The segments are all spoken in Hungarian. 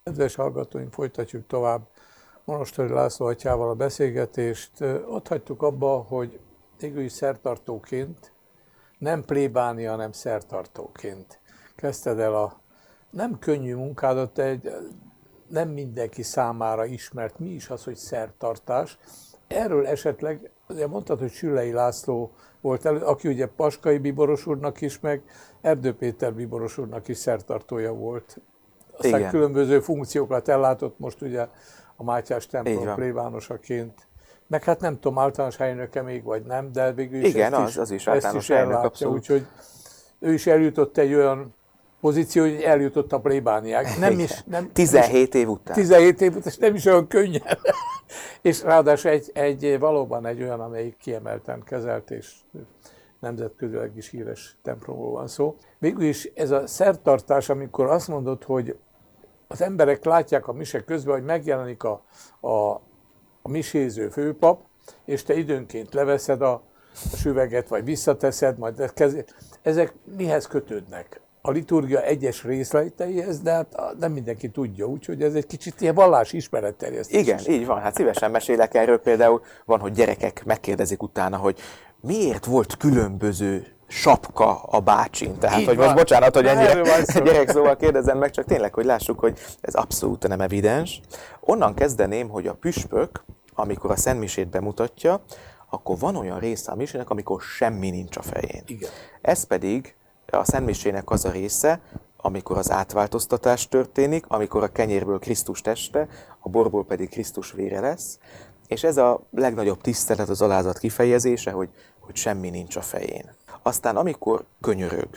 Kedves hallgatóink, folytatjuk tovább Monostori László atyával a beszélgetést. Ott hagytuk abba, hogy végül is szertartóként, nem plébánia, hanem szertartóként kezdted el a nem könnyű munkádat, de nem mindenki számára ismert. Mi is az, hogy szertartás? Erről esetleg, ugye mondtad, hogy Sülei László volt aki ugye Paskai Bíboros úrnak is, meg Erdő Péter Bíboros úrnak is szertartója volt. Aztán Igen. különböző funkciókat ellátott, most ugye a Mátyás templom plébánosaként. Meg hát nem tudom, általános helynöke még vagy nem, de végül is igen, ezt is ezt általános is helynök, ellátja. abszolút. Úgyhogy ő is eljutott egy olyan pozíció, hogy eljutott a plébániák. Nem is, nem, 17 év után. 17 év után, és nem is olyan könnyen. És ráadásul valóban egy olyan, amelyik kiemelten kezelt, és nemzetközileg is híres templomról van szó. Végül is ez a szertartás, amikor azt mondod, hogy az emberek látják a mise közben, hogy megjelenik a miséző főpap, és te időnként leveszed a süveget, vagy visszateszed, majd ezek mihez kötődnek? A liturgia egyes részleteihez, de hát nem mindenki tudja, úgyhogy ez egy kicsit ilyen vallási ismeretterjesztés. Igen, így van, hát szívesen mesélek erről. Például van, hogy gyerekek megkérdezik utána, hogy miért volt különböző sapka a bácsin. Tehát, hogy most bocsánat, hogy ennyire gyerek szóval kérdezem meg, csak tényleg, hogy lássuk, hogy ez abszolút nem evidens. Onnan kezdeném, hogy a püspök, amikor a szentmisét bemutatja, akkor van olyan része a misének, amikor semmi nincs a fején. Igen. Ez pedig a szentmisének az a része, amikor az átváltoztatás történik, amikor a kenyérből Krisztus teste, a borból pedig Krisztus vére lesz, és ez a legnagyobb tisztelet, az alázat kifejezése, hogy semmi nincs a fején. Aztán amikor könyörög,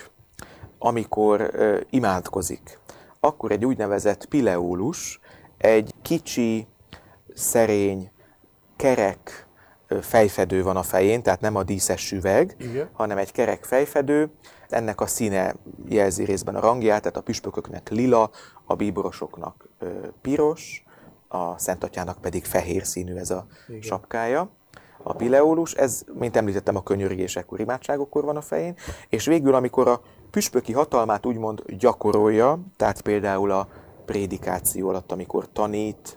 amikor imádkozik, akkor egy úgynevezett pileólus, egy kicsi, szerény, kerek fejfedő van a fején, tehát nem a díszes süveg, igen, hanem egy kerek fejfedő. Ennek a színe jelzi részben a rangját, tehát a püspököknek lila, a bíborosoknak piros, a Szent Atyának pedig fehér színű ez a sapkája. A pileólus, ez, mint említettem, a könyörgésekkor, imádságokkor van a fején, és végül, amikor a püspöki hatalmát úgymond gyakorolja, tehát például a prédikáció alatt, amikor tanít,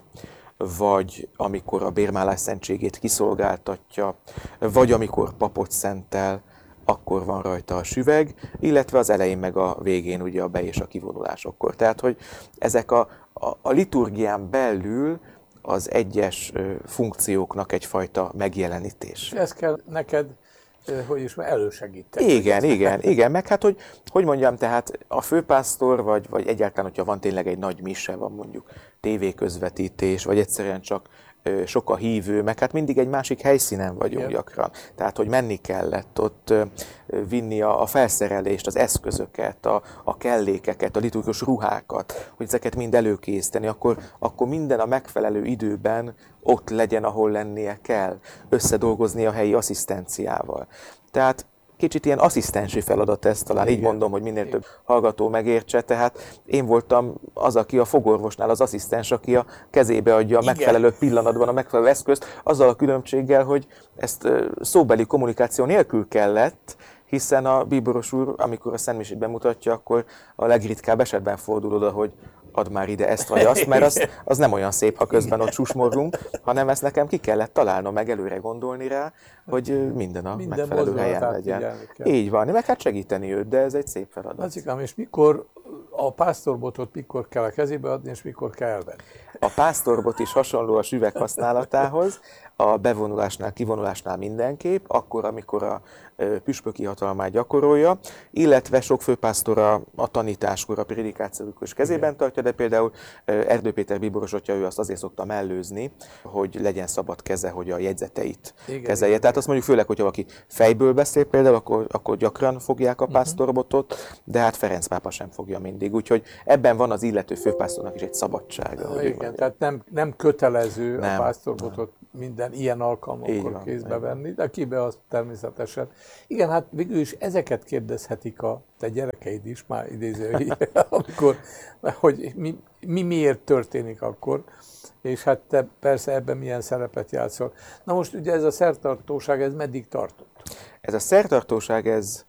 vagy amikor a bérmálás szentségét kiszolgáltatja, vagy amikor papot szentel, akkor van rajta a süveg, illetve az elején meg a végén ugye a be- és a kivonulásokkor. Tehát, hogy ezek a liturgián belül az egyes funkcióknak egyfajta megjelenítés. Ez kell neked, hogy is elősegíteni. Igen, meg hát, hogy mondjam, tehát a főpásztor, vagy egyáltalán, hogyha van tényleg egy nagy mise, van mondjuk tévéközvetítés, vagy egyszerűen csak sok a hívő, meg hát mindig egy másik helyszínen vagyunk gyakran. Tehát, hogy menni kellett ott vinni a felszerelést, az eszközöket, a kellékeket, a liturgikus ruhákat, hogy ezeket mind előkészíteni, akkor minden a megfelelő időben ott legyen, ahol lennie kell, összedolgozni a helyi asszisztenciával. Tehát kicsit ilyen asszisztensi feladat ez, talán így mondom, hogy minél több hallgató megértse. Tehát én voltam az, aki a fogorvosnál az asszisztens, aki a kezébe adja a megfelelő pillanatban a megfelelő eszközt, azzal a különbséggel, hogy ezt szóbeli kommunikáció nélkül kellett, hiszen a bíboros úr, amikor a szentmisét bemutatja, akkor a legritkább esetben fordul oda, hogy add már ide ezt vagy azt, mert az nem olyan szép, ha közben ott susmorgunk, hanem ezt nekem ki kellett találnom, meg előre gondolni rá, hogy minden a megfelelő helyen legyen. Így van, meg hát segíteni őt, de ez egy szép feladat. Lacikám, és mikor a pásztorbotot mikor kell a kezébe adni, és mikor kell elvenni? A pásztorbot is hasonló a süveg használatához, a bevonulásnál, kivonulásnál mindenképp, akkor, amikor a püspöki hatalmát gyakorolja, illetve sok főpásztor a tanításkor, a prédikációkor is kezében tartja, de például Erdő Péter bíboros atya, ő azt azért szokta mellőzni, hogy legyen szabad keze, hogy a jegyzeteit kezelje. Tehát azt mondjuk főleg, hogyha valaki fejből beszél például, akkor gyakran fogják a pásztorbotot, de hát Ferenc pápa sem fogja mindig. Úgyhogy ebben van az illető főpásztornak is egy szabadsága. Igen, tehát nem kötelező a pásztorbotot minden ilyen alkalmakkor kézbe venni, de kibe az természetesen. Igen, hát végül is ezeket kérdezhetik a te gyerekeid is, már idézőjelben, amikor, hogy mi miért történik akkor, és hát te persze ebben milyen szerepet játszol. Na most ugye ez a szertartóság, ez meddig tartott? Ez a szertartóság, ez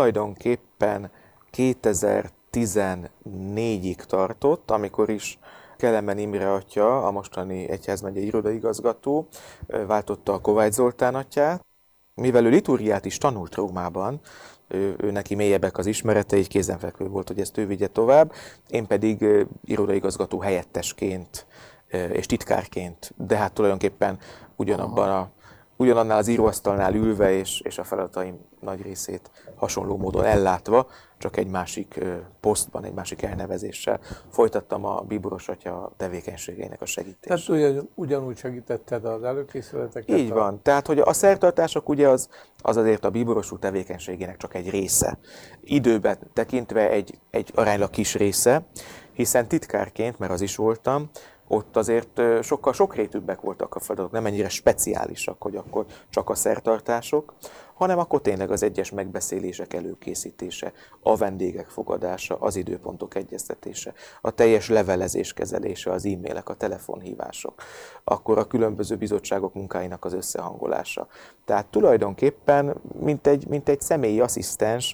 tulajdonképpen 2014-ig tartott, amikor is Kelemen Imre atya, a mostani egyházmegyei irodaigazgató, váltotta a Kovács Zoltán atyát. Mivel ő liturgiát is tanult Rómában, ő neki mélyebbek az ismeretei, így kézenfekvő volt, hogy ezt ő vigye tovább. Én pedig irodaigazgató helyettesként és titkárként, de hát tulajdonképpen ugyanannál az íróasztalnál ülve és a feladataim nagy részét hasonló módon ellátva, csak egy másik posztban, egy másik elnevezéssel folytattam a bíboros atya tevékenységeinek a segítését. Tehát ugyanúgy segítetted az előkészületeket? Így van. Tehát, hogy a szertartások ugye az azért a bíboros úr tevékenységének csak egy része. Időben tekintve egy aránylag kis része, hiszen titkárként, mert az is voltam, ott azért sokkal sokrétűbbek voltak a feladatok, nem ennyire speciálisak, hogy akkor csak a szertartások, hanem akkor tényleg az egyes megbeszélések előkészítése, a vendégek fogadása, az időpontok egyeztetése, a teljes levelezés kezelése, az e-mailek, a telefonhívások, akkor a különböző bizottságok munkáinak az összehangolása. Tehát tulajdonképpen mint egy személyi asszisztens,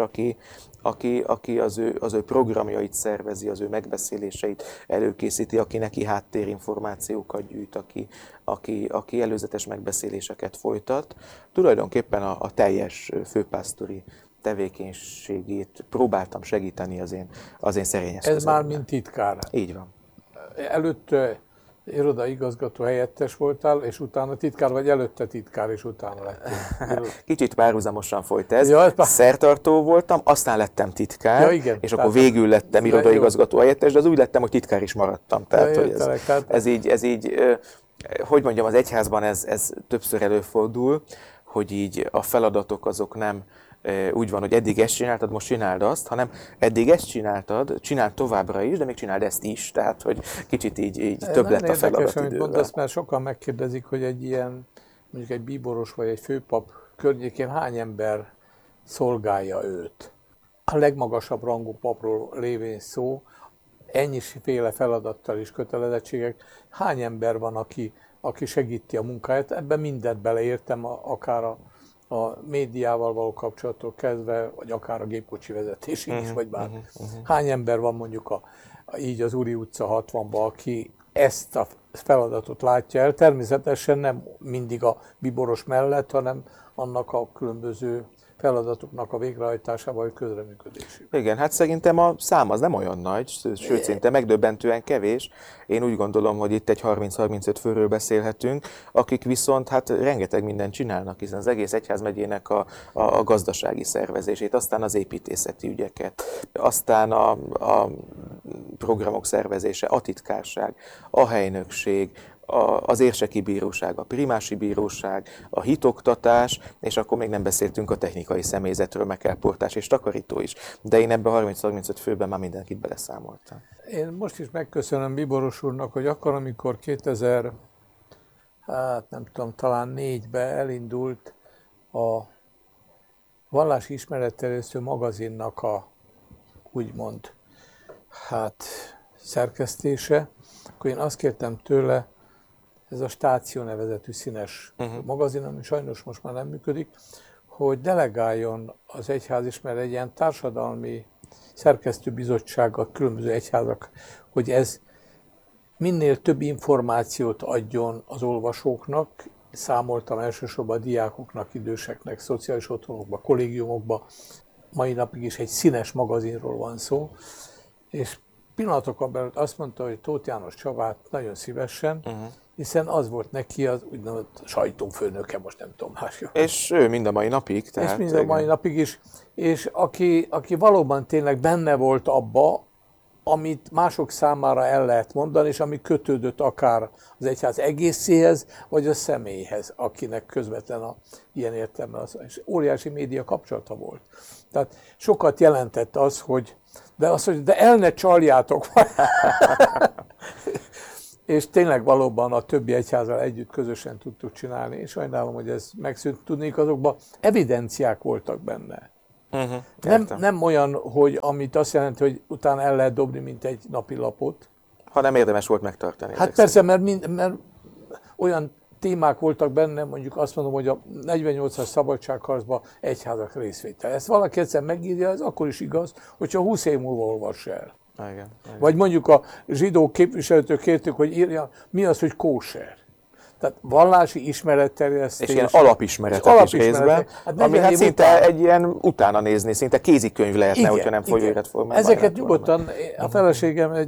aki az ő programjait szervezi, az ő megbeszéléseit előkészíti, aki neki háttérinformációkat gyűjt, aki előzetes megbeszéléseket folytat. Tulajdonképpen a teljes főpásztori tevékenységét próbáltam segíteni az én szerény eszközömmel. Ez már mint titkár. Így van. Előtte irodaigazgató helyettes voltál, és utána titkár, vagy előtte titkár, és utána lettél? Kicsit párhuzamosan folyt ez. Ja, Szertartó voltam, aztán lettem titkár, ja, igen, és akkor végül lettem irodaigazgató helyettes, de az úgy lettem, hogy titkár is maradtam. Tehát, hogy ez így, hogy mondjam, az egyházban ez többször előfordul, hogy így a feladatok azok nem úgy van, hogy eddig ezt csináltad, most csináld azt, hanem eddig ezt csináltad, csináld továbbra is, de még csináld ezt is. Tehát, hogy kicsit így több lett a feladat idővel. Mondasz, mert sokan megkérdezik, hogy egy ilyen, mondjuk egy bíboros vagy egy főpap környékén hány ember szolgálja őt. A legmagasabb rangú papról lévén szó, ennyiféle feladattal és kötelezettségek, hány ember van, aki segíti a munkáját, ebben mindent beleértem, akár a médiával való kapcsolattól kezdve, vagy akár a gépkocsi vezetésig is, vagy bár. Hány ember van mondjuk így az Úri utca 60-ban, aki ezt a feladatot látja el? Természetesen nem mindig a bíboros mellett, hanem annak a különböző feladatoknak a végrehajtásával, vagy közreműködésében. Igen, hát szerintem a szám az nem olyan nagy, sőt szinte megdöbbentően kevés. Én úgy gondolom, hogy itt egy 30-35 főről beszélhetünk, akik viszont hát rengeteg mindent csinálnak, hiszen az egész egyházmegyének a gazdasági szervezését, aztán az építészeti ügyeket, aztán a programok szervezése, a titkárság, a helynökség, az érseki bíróság, a primási bíróság, a hitoktatás, és akkor még nem beszéltünk a technikai személyzetről, megkelportás és takarító is. De én ebben 30-35 főben már mindenkit beleszámoltam. Én most is megköszönöm bíboros úrnak, hogy akkor, amikor 2000, nem tudom, talán 4-ben elindult a vallási ismeretterjesztő magazinnak a úgymond szerkesztése, akkor én azt kértem tőle, ez a Stáció nevezetű színes magazin, ami sajnos most már nem működik, hogy delegáljon az egyház is, mert egy ilyen társadalmi szerkesztőbizottság a különböző egyházak, hogy ez minél több információt adjon az olvasóknak. Számoltam elsősorban a diákoknak, időseknek, szociális otthonokba, kollégiumokba. Mai napig is egy színes magazinról van szó, és pillanatokon belül azt mondta, hogy Tóth János Csabát nagyon szívesen, hiszen az volt neki az úgynevezett sajtófőnöke, most nem tudom másról. És ő mind a mai napig. Tehát és mind a mai napig is. És aki valóban tényleg benne volt abba, amit mások számára el lehet mondani, és ami kötődött akár az egyház egészéhez, vagy a személyhez, akinek közvetlen ilyen értelemben az óriási média kapcsolata volt. Tehát sokat jelentett az, hogy de el ne csaljátok. És tényleg valóban a többi egyházzal együtt közösen tudtuk csinálni, és sajnálom, hogy ez megszűnt. Tudnék, azokban evidenciák voltak benne. Nem olyan, hogy amit azt jelenti, hogy utána el lehet dobni, mint egy napilapot. Hanem érdemes volt megtartani. Hát persze, mert olyan témák voltak benne, mondjuk azt mondom, hogy a 48-as szabadságharcban egyházak részvétel. Ezt valaki egyszer megírja, ez akkor is igaz, hogyha 20 év múlva olvassa el. Igen. Vagy mondjuk a zsidó képviselőtől kértük, hogy írja, mi az, hogy kóser. Tehát vallási ismeretterjesztés. És ilyen alapismeretek is részben, hát ami hát szinte egy ilyen utána nézni, szinte kézikönyv lehetne, igen, hogyha nem folyóiratformában. Ezeket nyugodtan, a feleségem egy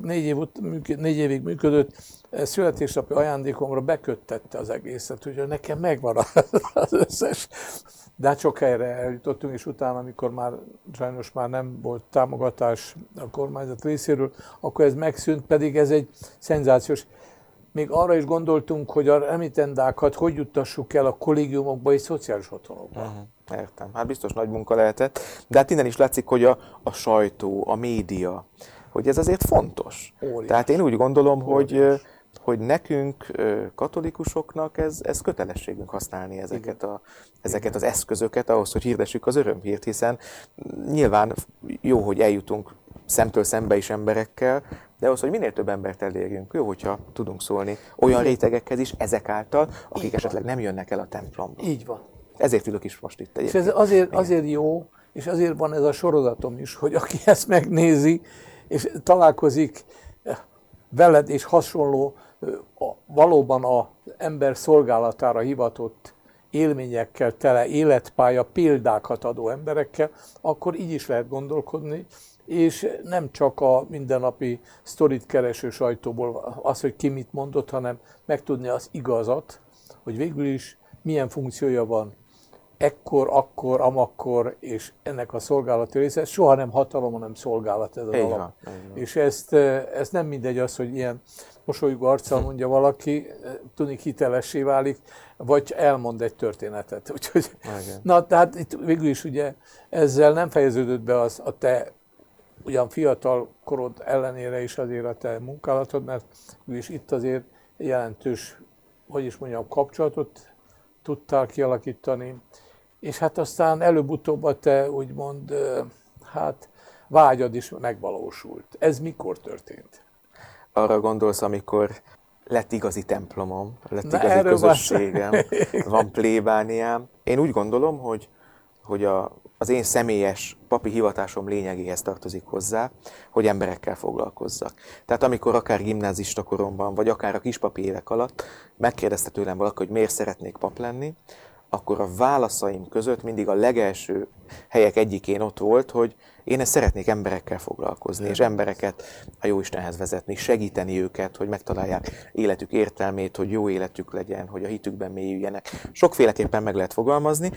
4 évig működött, születésnapi ajándékomra beköttette az egészet, úgyhogy nekem megvan az összes. De hát sok helyre eljutottunk, és utána, amikor már sajnos már nem volt támogatás a kormányzat részéről, akkor ez megszűnt, pedig ez egy szenzációs. Még arra is gondoltunk, hogy a remittendákat hogy juttassuk el a kollégiumokba és szociális otthonokba. Értem. Hát biztos nagy munka lehetett, de hát innen is látszik, hogy a sajtó, a média, hogy ez azért fontos. Óriás. Tehát én úgy gondolom, hogy nekünk, katolikusoknak ez kötelességünk használni ezeket az eszközöket ahhoz, hogy hirdessük az örömhírt, hiszen nyilván jó, hogy eljutunk szemtől szembe is emberekkel, de ahhoz, hogy minél több embert elérjünk, jó, hogyha tudunk szólni olyan rétegekhez is ezek által, akik esetleg nem jönnek el a templomba. Így van. Ezért ülök is most itt egyébként. És ez azért jó, és azért van ez a sorozatom is, hogy aki ezt megnézi, és találkozik veled és hasonló, valóban az ember szolgálatára hivatott élményekkel tele életpálya példákat adó emberekkel, akkor így is lehet gondolkodni, és nem csak a mindennapi sztorit kereső sajtóból az, hogy ki mit mondott, hanem megtudni az igazat, hogy végül is milyen funkciója van ekkor, akkor, amakkor, és ennek a szolgálati része, soha nem hatalom, hanem szolgálat ez az alap. És ezt nem mindegy az, hogy ilyen mosolygó arccal mondja valaki, tűnik hitelessé válik, vagy elmond egy történetet. Úgyhogy, na, tehát itt végül is ugye ezzel nem fejeződött be a te ugyan fiatal korod ellenére is azért a te munkálatod, mert is itt azért jelentős, hogy is mondjam, kapcsolatot tudtál kialakítani, és hát aztán előbb-utóbb a te úgymond, hát vágyad is megvalósult. Ez mikor történt? Arra gondolsz, amikor lett igazi templomom, lett igazi közösségem, van plébániám. Én úgy gondolom, hogy az én személyes papi hivatásom lényegéhez tartozik hozzá, hogy emberekkel foglalkozzak. Tehát amikor akár gimnázista koromban, vagy akár a kispapi évek alatt megkérdezte tőlem valaki, hogy miért szeretnék pap lenni, akkor a válaszaim között mindig a legelső helyek egyikén ott volt, hogy én ezt szeretnék emberekkel foglalkozni, és embereket a Jóistenhez vezetni, segíteni őket, hogy megtalálják életük értelmét, hogy jó életük legyen, hogy a hitükben mélyüljenek. Sokféleképpen meg lehet fogalmazni,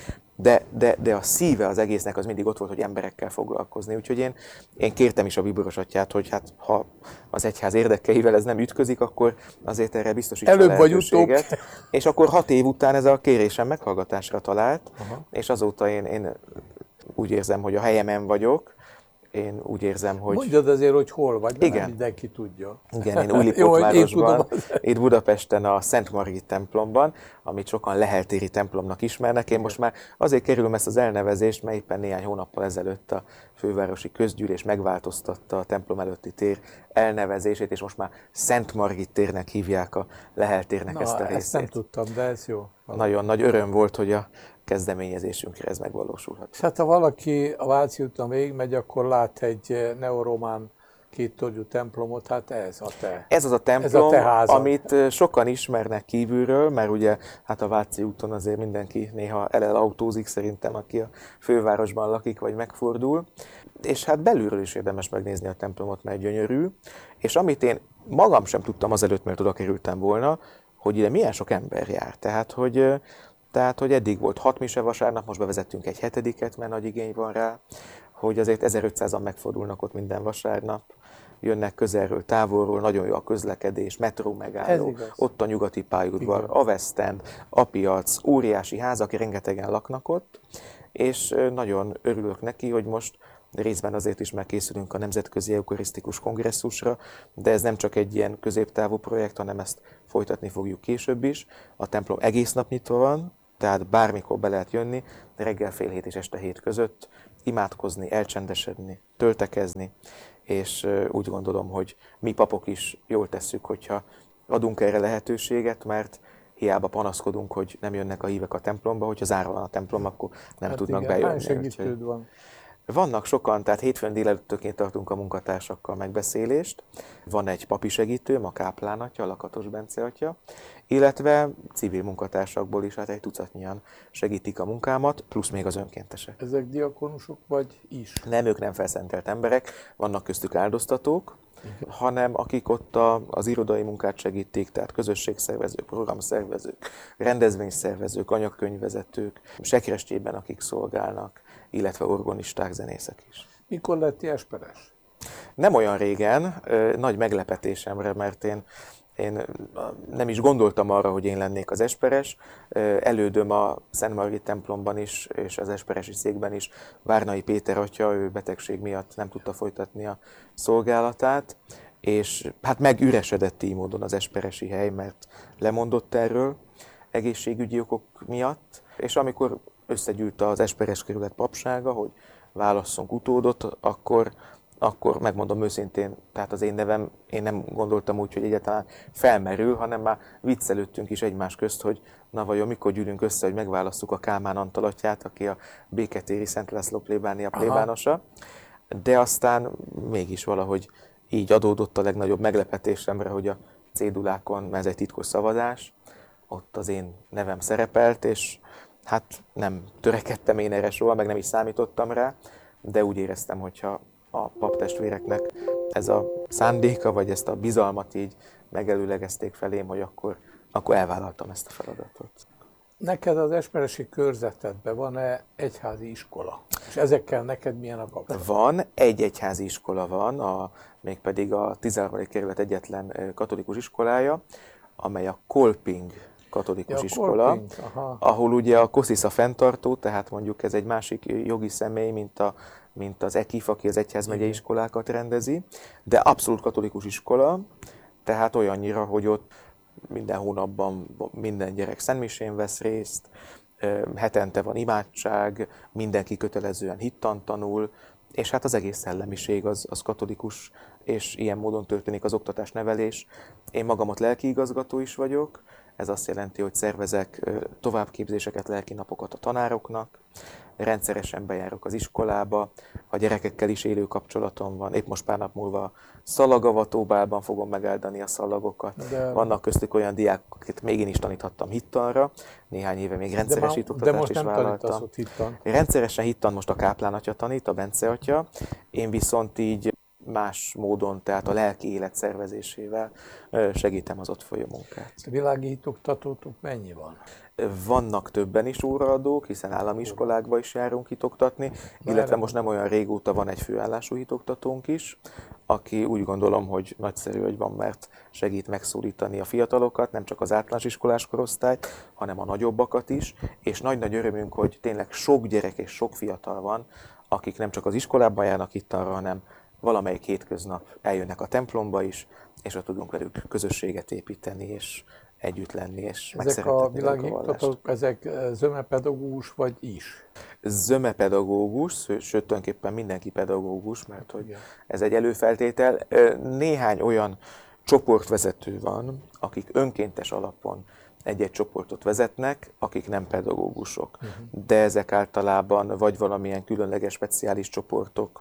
de a szíve az egésznek az mindig ott volt, hogy emberekkel foglalkozni. Úgyhogy én kértem is a bíboros atyát, hogy hát ha az egyház érdekeivel ez nem ütközik, akkor azért erre biztosítsa a lehetőséget. És akkor 6 év után ez a kérésem meghallgatásra talált, és azóta én úgy érzem, hogy a helyemen vagyok. Én úgy érzem, hogy... Mondjad azért, hogy hol vagy, mert nem mindenki tudja. Igen, én Újlipótvárosban, itt Budapesten a Szent Margit templomban, amit sokan Leheltéri templomnak ismernek. Én most már azért kerülöm ezt az elnevezést, mert éppen néhány hónappal ezelőtt a fővárosi közgyűlés megváltoztatta a templom előtti tér elnevezését, és most már Szent Margit térnek hívják a Leheltérnek ezt a részét. Ezt nem tudtam, de ez jó. Nagyon nagy öröm volt, hogy a kezdeményezésünkre ez megvalósulhat. Hát ha valaki a Váci úton végigmegy, akkor lát egy neoromán kéttorgyú templomot, hát ez a te. Ez az a templom, amit sokan ismernek kívülről, mert ugye hát a Váci úton azért mindenki néha elautózik szerintem, aki a fővárosban lakik, vagy megfordul. És hát belülről is érdemes megnézni a templomot, mert gyönyörű. És amit én magam sem tudtam azelőtt, mert oda kerültem volna, hogy ide milyen sok ember jár. Tehát, hogy eddig volt 6 mise vasárnap, most bevezettünk egy 7-et, mert nagy igény van rá, hogy azért 1500-an megfordulnak ott minden vasárnap, jönnek közelről, távolról, nagyon jó a közlekedés, metró megálló, ott a nyugati pályaudvar, a West End, a piac, óriási házak, rengetegen laknak ott, és nagyon örülök neki, hogy most részben azért is már készülünk a Nemzetközi Eukarisztikus Kongresszusra, de ez nem csak egy ilyen középtávú projekt, hanem ezt folytatni fogjuk később is. A templom egész nap nyitva van, tehát bármikor be lehet jönni, reggel fél 7 és este 7 között, imádkozni, elcsendesedni, töltekezni, és úgy gondolom, hogy mi papok is jól tesszük, hogyha adunk erre lehetőséget, mert hiába panaszkodunk, hogy nem jönnek a hívek a templomba, hogyha zárva van a templom, akkor nem tudnak bejönni. Hány segítőd van? Vannak sokan, tehát hétfőn délelőttönként tartunk a munkatársakkal megbeszélést. Van egy papi segítőm, a káplán atya, a Lakatos Bence atya, illetve civil munkatársakból is, hát egy tucatnyian segítik a munkámat, plusz még az önkéntesek. Ezek diakonusok vagy is? Nem, ők nem felszentelt emberek, vannak köztük áldoztatók, hanem akik ott az irodai munkát segítik, tehát közösségszervezők, programszervezők, rendezvényszervezők, anyagkönyvvezetők, sekrestjében akik szolgálnak, illetve orgonisták, zenészek is. Mikor lettél esperes? Nem olyan régen, nagy meglepetésemre, mert én nem is gondoltam arra, hogy én lennék az esperes. Elődöm a Szent Margit templomban is, és az esperesi székben is, Várnai Péter atya, ő betegség miatt nem tudta folytatni a szolgálatát, és hát megüresedett így módon az esperesi hely, mert lemondott erről egészségügyi okok miatt, és amikor összegyűlt az esperes kerület papsága, hogy válasszunk utódot, akkor megmondom őszintén, tehát az én nevem, én nem gondoltam úgy, hogy egyáltalán felmerül, hanem már viccelődtünk is egymás közt, hogy na vajon mikor gyűlünk össze, hogy megválasszuk a Kálmán Antal atyát, aki a Béketéri Szent László plébánia plébánosa. De aztán mégis valahogy így adódott a legnagyobb meglepetésemre, hogy a cédulákon, mert ez egy titkos szavazás, ott az én nevem szerepelt, és hát nem törekedtem én erre soha, meg nem is számítottam rá, de úgy éreztem, hogyha a paptestvéreknek ez a szándéka, vagy ezt a bizalmat így megelőlegezték felém, hogy akkor elvállaltam ezt a feladatot. Neked az esperesi körzetedben van-e egyházi iskola? És ezekkel neked milyen a kapcsolat? Van, egy egyházi iskola van, mégpedig a 13. kerület egyetlen katolikus iskolája, amely a Kolping katolikus iskola, Kolping, ahol ugye a KOSZISZ a fenntartó, tehát mondjuk ez egy másik jogi személy, mint az EKIF, aki az egyházmegyei iskolákat rendezi, de abszolút katolikus iskola, tehát olyannyira, hogy ott minden hónapban minden gyerek szentmisén vesz részt, hetente van imádság, mindenki kötelezően hittant tanul, és hát az egész szellemiség az katolikus, és ilyen módon történik az oktatás-nevelés. Én magamat lelkiigazgató is vagyok, ez azt jelenti, hogy szervezek továbbképzéseket, lelkinapokat a tanároknak, rendszeresen bejárok az iskolába, a gyerekekkel is élő kapcsolatom van. Épp most pár nap múlva szalagavatóbálban fogom megáldani a szalagokat. De... Vannak köztük olyan diákok, akiket még én is taníthattam hittanra, néhány éve még rendszeres hitoktatást is vállaltam. Rendszeresen hittan most a Káplán atya tanít, a Bence atya, én viszont így más módon, tehát a lelki élet szervezésével segítem az ott folyó munkát. A világi hitoktatótok mennyi van? Vannak többen is óraadók, hiszen állami iskolákba is járunk hitoktatni, illetve most nem olyan régóta van egy főállású hitoktatónk is, aki úgy gondolom, hogy nagyszerű, hogy van, mert segít megszólítani a fiatalokat, nem csak az általános iskolás korosztályt, hanem a nagyobbakat is, és nagy-nagy örömünk, hogy tényleg sok gyerek és sok fiatal van, akik nem csak az iskolában járnak hittanra, hanem valamelyik hétköznap eljönnek a templomba is, és ott tudunk velük közösséget építeni, és együtt lenni, és megszerettetni Ezek a világhitatók, ezek zömepedagógus vagy is? Zömepedagógus, sőt tulajdonképpen mindenki pedagógus, mert hogy ez egy előfeltétel. Néhány olyan csoportvezető van, akik önkéntes alapon egy-egy csoportot vezetnek, akik nem pedagógusok. De ezek általában vagy valamilyen különleges, speciális csoportok,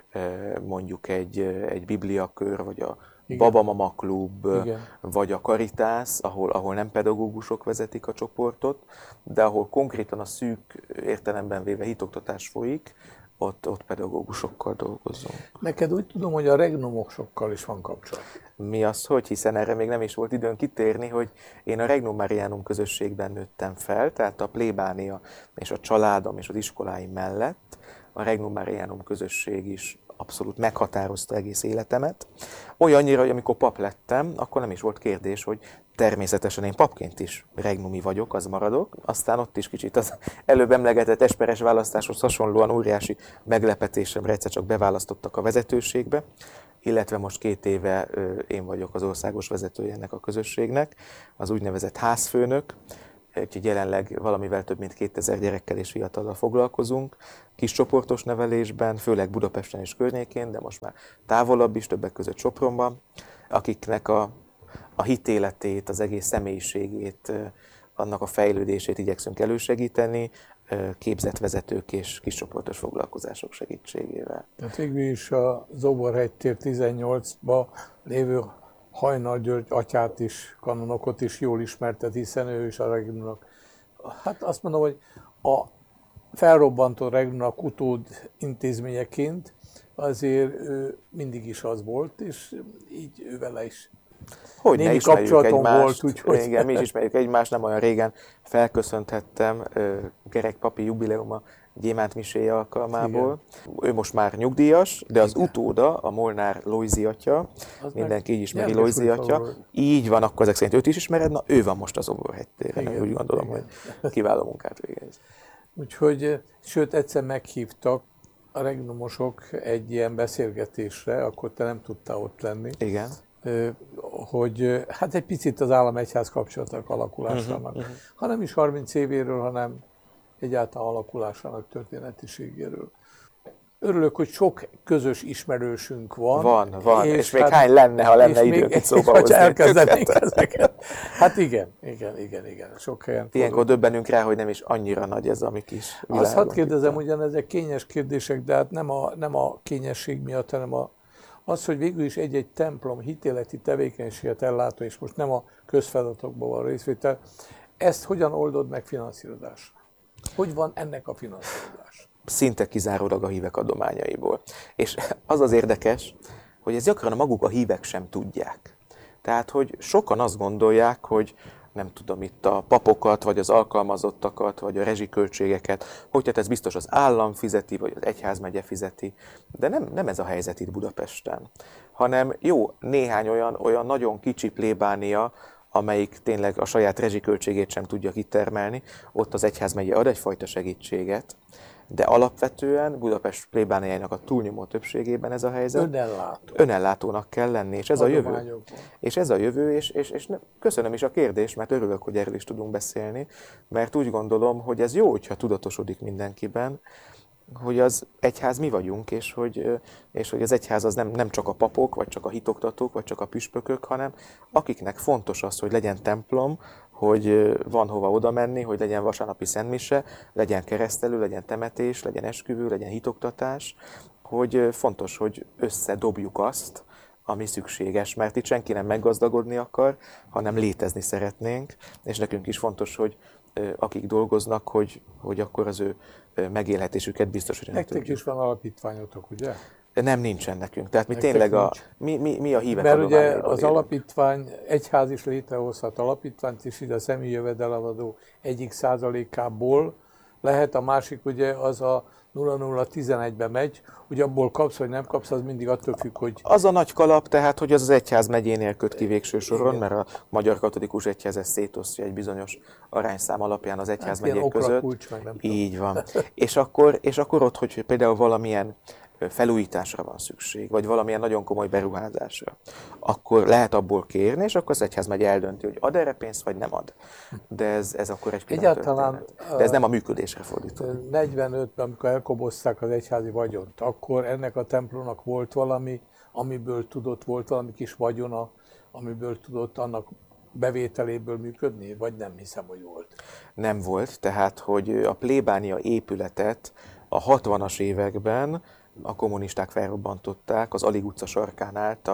mondjuk egy bibliakör, vagy a Babamama klub, vagy a Karitász, ahol nem pedagógusok vezetik a csoportot, de ahol konkrétan a szűk értelemben véve hitoktatás folyik, ott pedagógusokkal dolgozunk. Neked úgy tudom, hogy a regnumosokkal is van kapcsolat. Mi az, hogy hiszen erre még nem is volt időn kitérni, hogy én a Regnum Marianum közösségben nőttem fel, tehát a plébánia és a családom és az iskoláim mellett a Regnum Marianum közösség is abszolút meghatározta egész életemet. Olyannyira, hogy amikor pap lettem, akkor nem is volt kérdés, hogy természetesen én papként is regnumi vagyok, az maradok. Aztán ott is kicsit az előbb emlegetett esperes választáshoz hasonlóan óriási meglepetésemre egyszer csak beválasztottak a vezetőségbe, illetve most 2 éve én vagyok az országos vezetője ennek a közösségnek, az úgynevezett házfőnök. Úgyhogy jelenleg valamivel több mint 2000 gyerekkel és fiatallal foglalkozunk, kis csoportos nevelésben, főleg Budapesten és környékén, de most már távolabb is, többek között Sopronban, akiknek a hitéletét, az egész személyiségét, annak a fejlődését igyekszünk elősegíteni, képzett vezetők és kiscsoportos foglalkozások segítségével. Tehát végül is a Zoborhegy tér 18-ba lévő Hajnal György atyát is, kanonokot is jól ismertet, hiszen ő is a Regnumnak, hát azt mondom, hogy a felrobbantó Regnumnak utód intézményeként azért ő mindig is az volt, és így ő vele is Hogy ne némi ismerjük kapcsolatom egymást. volt, úgyhogy... Igen, mi is ismerjük egymást, nem olyan régen felköszönthettem Gerek papi jubileuma Gyémánt miséje alkalmából. Igen. Ő most már nyugdíjas, de az utóda, a Molnár Lojzi atya, Az mindenki így ismeri Nyerges Lojzi atya. Újfalról. Így van, akkor ezek szerint őt is ismered, na ő van most az Zoborhegy téren. Igen, Úgy gondolom, igen. hogy kiváló munkát végez. Úgyhogy, sőt, egyszer meghívtak a regnumosok egy ilyen beszélgetésre, akkor te nem tudtál ott lenni, Igen. hogy hát egy picit az állam-egyház kapcsolatok alakulásának, ha nem is 30 évéről, hanem egyáltalán alakulásának történetiségéről. Örülök, hogy sok közös ismerősünk van. Van. És még hány lenne, ha lenne időnk itt szóba vagy hozni elkezdenénk őket. ezeket. Hát igen. Sok helyen. Ilyenkor döbbenünk rá, hogy nem is annyira nagy ez a mi kis világunk. Azt hadd kérdezem, itt. ugyanezek kényes kérdések, de hát nem a kényesség miatt, hanem az, hogy végül is egy-egy templom hitéleti tevékenységet ellátó, és most nem a közfeladatokban van részvétel, ezt hogyan oldod meg finanszírozásra? Hogy van ennek a finanszírozás? Szinte kizárólag a hívek adományaiból. És az az érdekes, hogy ez gyakran maguk a hívek sem tudják. Tehát, hogy sokan azt gondolják, hogy nem tudom, itt a papokat, vagy az alkalmazottakat, vagy a rezsiköltségeket, hogy tehát ez biztos az állam fizeti, vagy az egyházmegye fizeti. De nem ez a helyzet itt Budapesten, hanem jó, néhány olyan nagyon kicsi plébánia, amelyik tényleg a saját rezsiköltségét sem tudja kitermelni, ott az egyházmegye ad egyfajta segítséget, de alapvetően Budapest plébániájának a túlnyomó többségében ez a helyzet. Önellátónak kell lenni, és ez a jövő. És ez a jövő, és köszönöm is a kérdést, mert örülök, hogy erről is tudunk beszélni, mert úgy gondolom, hogy ez jó, hogyha tudatosodik mindenkiben, hogy az egyház mi vagyunk, és hogy az egyház az nem csak a papok, vagy csak a hitoktatók, vagy csak a püspökök, hanem akiknek fontos az, hogy legyen templom, hogy van hova oda menni, hogy legyen vasárnapi szentmise, legyen keresztelő, legyen temetés, legyen esküvő, legyen hitoktatás, hogy fontos, hogy összedobjuk azt, ami szükséges, mert itt senki nem meggazdagodni akar, hanem létezni szeretnénk, és nekünk is fontos, hogy akik dolgoznak, hogy akkor az ő megélhetésüket biztosítani tudjuk. Nektek is van alapítványotok, ugye? Nem, nincsen nekünk. Tehát mi tényleg mi a hívek mert ugye az élünk. Alapítvány, egyház is létrehozhat alapítványt, és ide a személyi jövedelemadó egyik százalékából lehet, a másik ugye az a 0011-be megy, hogy abból kapsz, vagy nem kapsz, az mindig attól függ, hogy... Az a nagy kalap, tehát, hogy az az egyház megyénél köt ki végső soron, mert a Magyar Katolikus Egyház ezt szétosztja egy bizonyos arányszám alapján az egyház megyék között. Kulcs, meg nem így van. és akkor ott, hogy például valamilyen felújításra van szükség, vagy valamilyen nagyon komoly beruházásra, akkor lehet abból kérni, és akkor az egyházmegye eldönti, hogy ad erre pénzt, vagy nem ad. De ez akkor egy külön történet. De ez nem a működésre fordítódik. 45-ben, amikor elkobozták az egyházi vagyont, akkor ennek a templomnak volt valami, amiből tudott, volt valami kis vagyona, amiből tudott annak bevételéből működni, vagy nem hiszem, hogy volt. Nem volt, tehát, hogy a plébánia épületet a 60-as években a kommunisták felrobbantották, az Alig utca sarkán állt,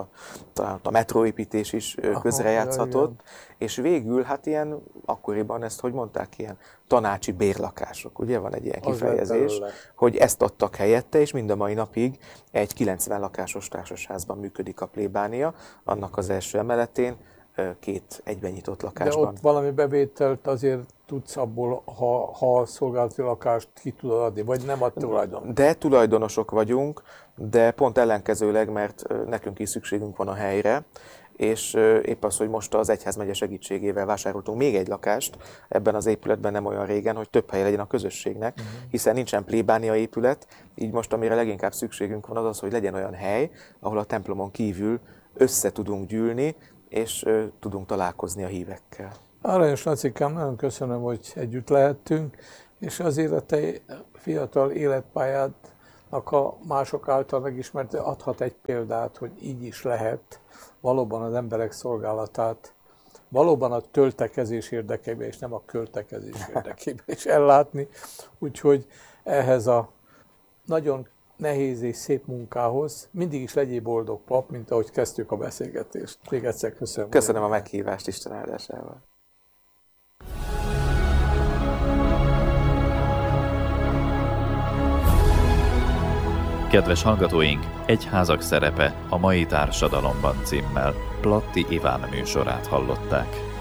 a metróépítés is közrejátszhatott, és végül, hát ilyen, akkoriban ezt, hogy mondták, ilyen tanácsi bérlakások, ugye van egy ilyen kifejezés, hogy ezt adtak helyette, és mind a mai napig egy 90 lakásos társasházban működik a plébánia, annak az első emeletén, 2 egyben nyitott lakásban. De ott valami bevételt azért tudsz abból, ha a szolgálati lakást ki tudod adni, vagy nem a tulajdon? De tulajdonosok vagyunk, de pont ellenkezőleg, mert nekünk is szükségünk van a helyre, és épp az, hogy most az egyházmegye segítségével vásároltunk még egy lakást ebben az épületben nem olyan régen, hogy több hely legyen a közösségnek, hiszen nincsen plébánia épület, így most amire leginkább szükségünk van az, hogy legyen olyan hely, ahol a templomon kívül össze tudunk gyűlni, és tudunk találkozni a hívekkel. Aranyos Lacikám, nagyon köszönöm, hogy együtt lehettünk, és azért a te fiatal életpályádnak a mások által megismert adhat egy példát, hogy így is lehet valóban az emberek szolgálatát valóban a töltekezés érdekében, és nem a költekezés érdekében is ellátni. Úgyhogy ehhez a nagyon nehéz és szép munkához mindig is legyél boldog, pap, mint ahogy kezdtük a beszélgetést. Még egyszer köszönöm. Köszönöm a meghívást, Isten áldásával. Kedves hallgatóink, Egyházak szerepe a mai társadalomban címmel Platti Iván műsorát hallották.